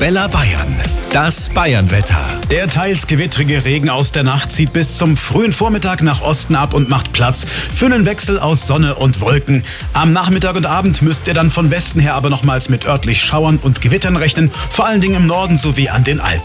Arabella Bayern. Das Bayernwetter. Der teils gewittrige Regen aus der Nacht zieht bis zum frühen Vormittag nach Osten ab und macht Platz für einen Wechsel aus Sonne und Wolken. Am Nachmittag und Abend müsst ihr dann von Westen her aber nochmals mit örtlich Schauern und Gewittern rechnen, vor allen Dingen im Norden sowie an den Alpen.